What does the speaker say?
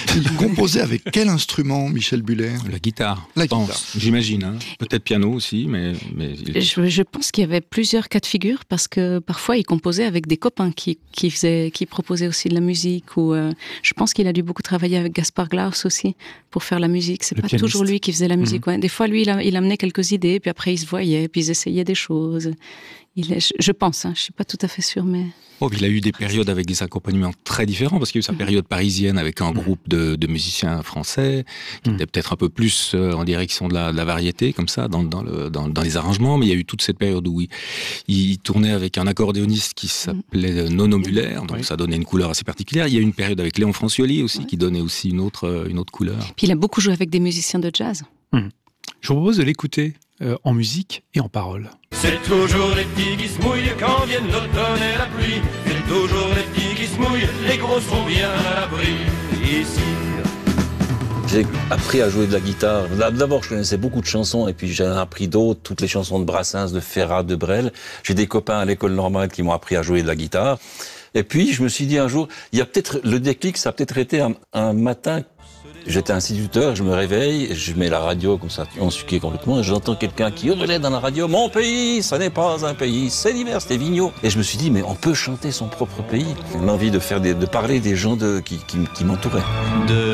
Il composait avec quel instrument, Michel Buller ? La guitare, La je pense, guitare. j'imagine. Hein. Peut-être piano aussi, mais Je pense qu'il y avait plusieurs cas de figure parce que parfois il composait avec des copains qui proposaient aussi de la musique. Ou je pense qu'il a dû beaucoup travailler avec Gaspard Glaus aussi pour faire la musique. C'est Le pas pianiste. toujours lui qui faisait la musique. Ouais. Des fois, lui, il amenait quelques idées, puis après, ils se voyaient, puis ils essayaient des choses. Je pense, je suis pas tout à fait sûre, mais... il a eu des périodes avec des accompagnements très différents, parce qu'il y a eu sa période parisienne avec un groupe de musiciens français, qui était peut-être un peu plus en direction de la variété, comme ça, dans les arrangements, mais il y a eu toute cette période où il tournait avec un accordéoniste qui s'appelait Nono Muller, donc ça donnait une couleur assez particulière. Il y a eu une période avec Léon Francioli aussi, qui donnait aussi une autre couleur. Puis il a beaucoup joué avec des musiciens de jazz. Je vous propose de l'écouter en musique et en paroles. C'est toujours les petits qui se mouillent quand viennent l'automne et la pluie. C'est toujours les petits qui se mouillent, les gros sont bien à l'abri. Ici. J'ai appris à jouer de la guitare. D'abord, je connaissais beaucoup de chansons et puis j'en ai appris d'autres, toutes les chansons de Brassens, de Ferrat, de Brel. J'ai des copains à l'école normale qui m'ont appris à jouer de la guitare. Et puis, je me suis dit un jour, il y a peut-être le déclic, ça a peut-être été un matin. J'étais instituteur, je me réveille, je mets la radio comme ça, on suquait complètement, et j'entends quelqu'un qui hurlait dans la radio « Mon pays, ça n'est pas un pays, c'est l'hiver, c'est Vigneault ». Et je me suis dit, mais on peut chanter son propre pays. L'envie de parler des gens qui m'entouraient.